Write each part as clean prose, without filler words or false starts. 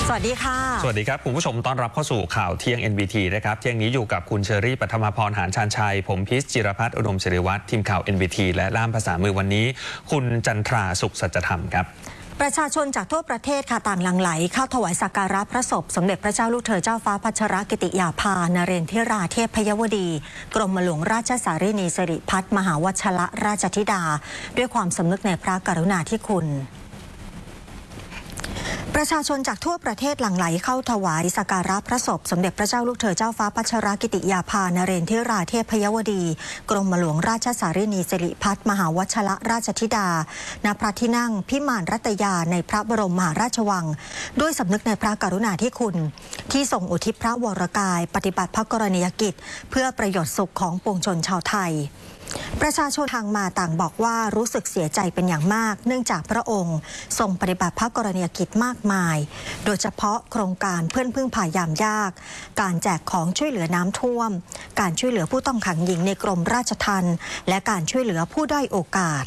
สวัสดีค่ะสวัสดีครับคุณผู้ชมต้อนรับเข้าสู่ข่าวเที่ยง NBT นะครับเที่ยงนี้อยู่กับคุณเชอรี่ปฐมพรหานชาญชัยผมพิษจิรพัฒน์อุดมศิริวัฒน์ทีมข่าว NBT และล่ามภาษามือวันนี้คุณจันทราสุขสัจธรรมครับประชาชนจากทั่วประเทศค่ะต่างหลั่งไหลเข้าถวายสักการะพระศพสมเด็จพระเจ้าลูกเธอเจ้าฟ้าพัชรกิติยาภานเรนทิราเทพยวดีกรมหลวงราชสารินีสิริพัฒน์มหาวชรราชธิดาด้วยความสำนึกในพระกรุณาธิคุณประชาชนจากทั่วประเทศหลั่งไหลเข้าถวายสักการะพระศพสมเด็จพระเจ้าลูกเธอเจ้าฟ้าพัชรกิติยาภานเรนทิราเทพยวดีกรมหลวงราชสารินีสิริพัฒน์มหาวชรราชธิดาณพระที่นั่งพิมานรัตยาในพระบรมมหาราชวังด้วยสำนึกในพระกรุณาธิคุณที่ทรงอุทิศพระวรกายปฏิบัติพระกรณียกิจเพื่อประโยชน์สุขของปวงชนชาวไทยประชาชนทางมาต่างบอกว่ารู้สึกเสียใจเป็นอย่างมากเนื่องจากพระองค์ทรงปฏิบัติพระกรณียกิจมากมายโดยเฉพาะโครงการเพื่อนพึ่งพายามยากการแจกของช่วยเหลือน้ำท่วมการช่วยเหลือผู้ต้องขังหญิงในกรมราชทัณฑ์และการช่วยเหลือผู้ด้อยโอกาส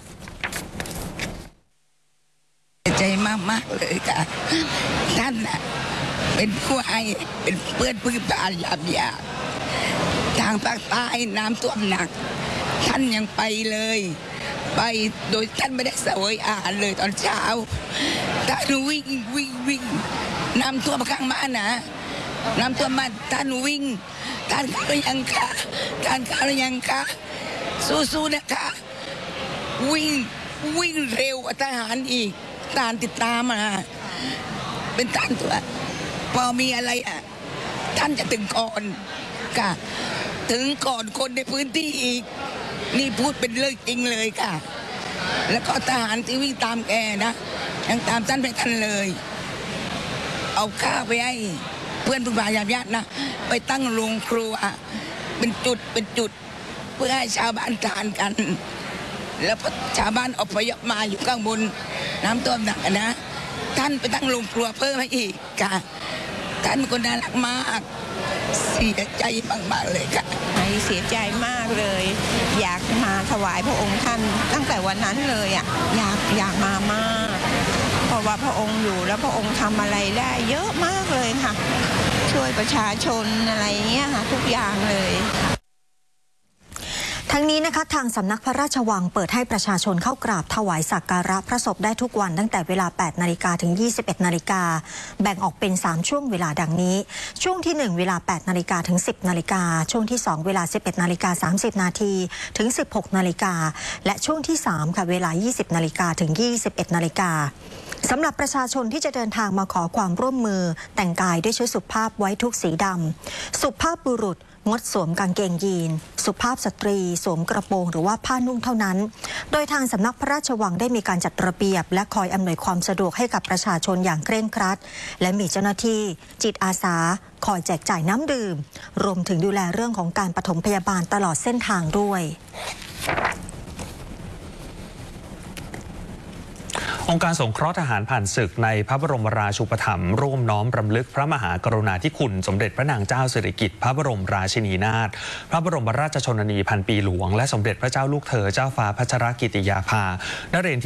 ใจมากๆเลยค่ะท่านเป็นผู้ให้เป็นเพื่อนพึ่งพายามยากทางภาคใต้น้ำท่วมหนักท่านยังไปเลยไปโดยท่านไม่ได้เสวยอาหารเลยตอนเช้าท่านวิ่งน้ำท่วมข้างบ้านนะน้ำท่วมมาท่านวิ่งท่านข้าวยังคะท่านข้าวยังคะสู้ๆนะคะวิ่งเร็วกว่าทหารอีกตามติดตามมาเป็นท่านตัวพอมีอะไรท่านจะถึงก่อนค่ะถึงก่อนคนในพื้นที่อีกนี่พูดเป็นเรื่องจริงเลยค่ะแล้วก็ทหารที่วิ่งตามแกนะยังตามท่านไปทันเลยเอาข้าวไปให้เพื่อนพึ่งพายามยากนะไปตั้งโรงครัวเป็นจุดเพื่อให้ชาวบ้านทานกันแล้วชาวบ้านอพยพมาอยู่ข้างบนน้ำท่วมหนักนะท่านไปตั้งโรงครัวเพิ่มให้อีกค่ะท่านเป็นคนน่ารักมากเสียใจมากๆเลยค่ะเสียใจมากเลยอยากมาถวายพระองค์ท่านตั้งแต่วันนั้นเลยอยากมามากเพราะว่าพระองค์อยู่แล้วพระองค์ทำอะไรได้เยอะมากเลยค่ะช่วยประชาชนอะไรเงี้ยค่ะทุกอย่างเลยทั้งนี้นะคะทางสำนักพระราชวังเปิดให้ประชาชนเข้ากราบถวายสักการะพระศพได้ทุกวันตั้งแต่เวลา 8 นาฬิกาถึง 21 นาฬิกาแบ่งออกเป็น 3 ช่วงเวลาดังนี้ช่วงที่ 1 เวลา 8 นาฬิกาถึง 10 นาฬิกาช่วงที่ 2 เวลา 11 นาฬิกา 30 นาทีถึง 16 นาฬิกาและช่วงที่ 3 ค่ะเวลา 20 นาฬิกาถึง 21 นาฬิกาสำหรับประชาชนที่จะเดินทางมาขอความร่วมมือแต่งกายด้วยชุดสุภาพไว้ทุกสีดำสุภาพบุรุษงดสวมกางเกงยีนสุภาพสตรีสวมกระโปรงหรือว่าผ้านุ่งเท่านั้นโดยทางสำนักพระราชวังได้มีการจัดระเบียบและคอยอำนวยความสะดวกให้กับประชาชนอย่างเคร่งครัดและมีเจ้าหน้าที่จิตอาสาคอยแจกจ่ายน้ำดื่มรวมถึงดูแลเรื่องของการปฐมพยาบาลตลอดเส้นทางด้วยองค์การสงเคราะห์ทหารผ่านศึกในพระบรมราชูปถัมภ์ร่วมน้อมรำลึกพระมหากรุณาธิคุณสมเด็จพระนางเจ้าสิริกิติ์พระบรมราชินีนาถพระบรมราชชนนีพันปีหลวงและสมเด็จพระเจ้าลูกเธอเจ้าฟ้าพัชรกิติยาภานเรน